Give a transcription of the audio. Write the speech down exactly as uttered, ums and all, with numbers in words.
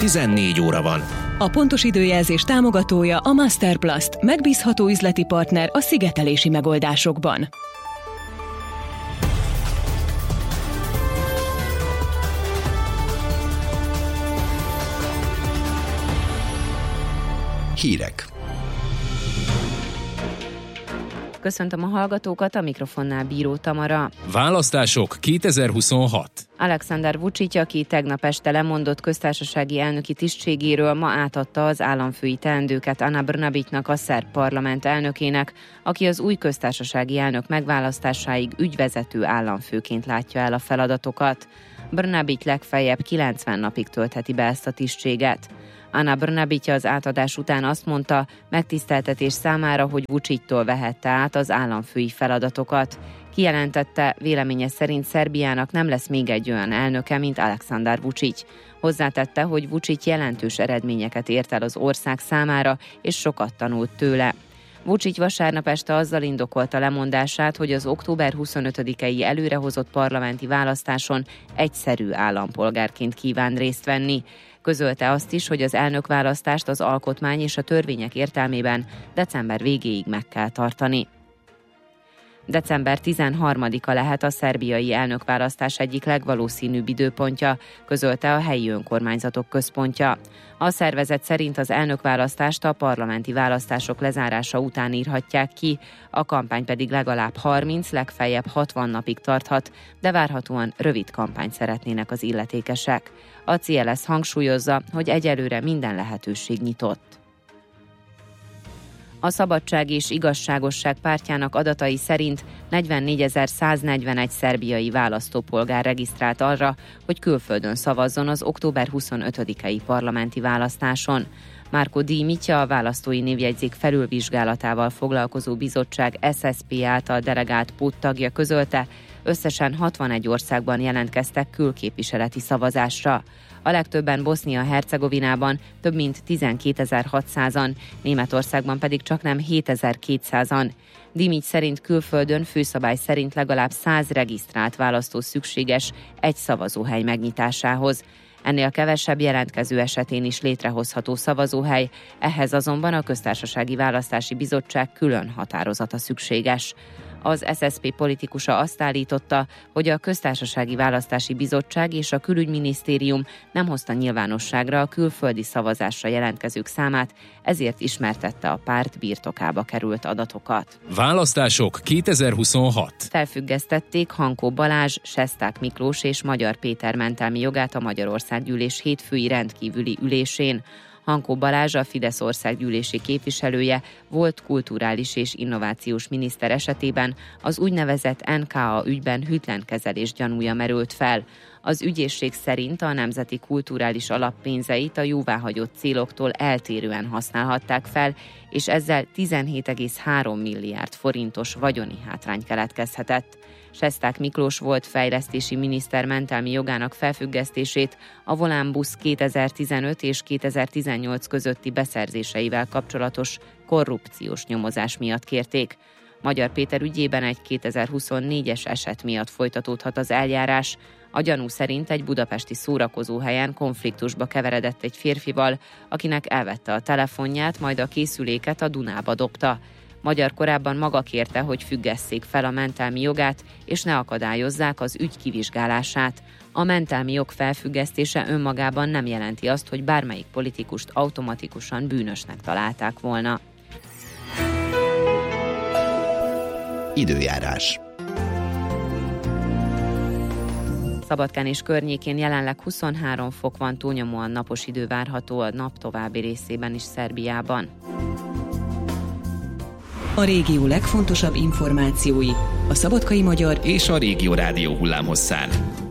tizennégy óra van. A pontos időjelzés támogatója a Masterplast, megbízható üzleti partner a szigetelési megoldásokban. Hírek. Köszöntöm a hallgatókat, a mikrofonnál Bíró Tamara. Választások kétezer-huszonhat. Alexander Vučić, aki tegnap este lemondott köztársasági elnöki tisztségéről, ma átadta az államfői teendőket Ana Brnabićnak, a szerb parlament elnökének, aki az új köztársasági elnök megválasztásáig ügyvezető államfőként látja el a feladatokat. Brnabić legfeljebb kilencven napig töltheti be ezt a tisztséget. Ana Brnabić az átadás után azt mondta, megtiszteltetés számára, hogy Vučićtól vehette át az államfői feladatokat. Kijelentette, véleménye szerint Szerbiának nem lesz még egy olyan elnöke, mint Alexander Vučić. Hozzátette, hogy Vučić jelentős eredményeket ért el az ország számára, és sokat tanult tőle. Vučić vasárnap este azzal indokolta lemondását, hogy az október huszonötödikei előrehozott parlamenti választáson egyszerű állampolgárként kíván részt venni. Közölte azt is, hogy az elnökválasztást az alkotmány és a törvények értelmében december végéig meg kell tartani. december tizenharmadika lehet a szerbiai elnökválasztás egyik legvalószínűbb időpontja, közölte a helyi önkormányzatok központja. A szervezet szerint az elnökválasztást a parlamenti választások lezárása után írhatják ki, a kampány pedig legalább harminc, legfeljebb hatvan napig tarthat, de várhatóan rövid kampányt szeretnének az illetékesek. A cé el es hangsúlyozza, hogy egyelőre minden lehetőség nyitott. A Szabadság és Igazságosság pártjának adatai szerint negyvennégyezer-száznegyvenegy szerbiai választópolgár regisztrált arra, hogy külföldön szavazzon az október huszonötödikei parlamenti választáson. Márko Dimića, a választói névjegyzék felülvizsgálatával foglalkozó bizottság es es pé által delegált póttagja közölte, összesen hatvanegy országban jelentkeztek külképviseleti szavazásra. A legtöbben Bosznia-Hercegovinában, több mint tizenkétezer-hatszázan, Németországban pedig csaknem hétezer-kétszázan. Dimić szerint külföldön főszabály szerint legalább száz regisztrált választó szükséges egy szavazóhely megnyitásához. Ennél kevesebb jelentkező esetén is létrehozható szavazóhely, ehhez azonban a Köztársasági Választási Bizottság külön határozata szükséges. Az es es pé politikusa azt állította, hogy a Köztársasági Választási Bizottság és a Külügyminisztérium nem hozta nyilvánosságra a külföldi szavazásra jelentkezők számát, ezért ismertette a párt birtokába került adatokat. Választások kétezer-huszonhat. Felfüggesztették Hankó Balázs, Sesták Miklós és Magyar Péter mentelmi jogát a Magyarországgyűlés hétfői rendkívüli ülésén. Hankó Balázs, a Fidesz országgyűlési képviselője, volt kulturális és innovációs miniszter esetében az úgynevezett en ká á ügyben hűtlen kezelés gyanúja merült fel. Az ügyészség szerint a nemzeti kulturális alappénzeit a jóváhagyott céloktól eltérően használhatták fel, és ezzel tizenhét egész három milliárd forintos vagyoni hátrány keletkezhetett. Sesták Miklós volt fejlesztési miniszter mentelmi jogának felfüggesztését a Volánbusz kétezer-tizenöt és kétezer-tizennyolc közötti beszerzéseivel kapcsolatos korrupciós nyomozás miatt kérték. Magyar Péter ügyében egy kétezer-huszonnégyes eset miatt folytatódhat az eljárás. A gyanú szerint egy budapesti szórakozóhelyen konfliktusba keveredett egy férfival, akinek elvette a telefonját, majd a készüléket a Dunába dobta. Magyar korábban maga kérte, hogy függesszék fel a mentelmi jogát, és ne akadályozzák az ügy kivizsgálását. A mentelmi jog felfüggesztése önmagában nem jelenti azt, hogy bármelyik politikust automatikusan bűnösnek találták volna. Időjárás. Szabadkán és környékén jelenleg huszonhárom fok van, túlnyomóan napos idő várható a nap további részében is Szerbiában. A régió legfontosabb információi a Szabadkai Magyar és a Régió Rádió hullámhosszán.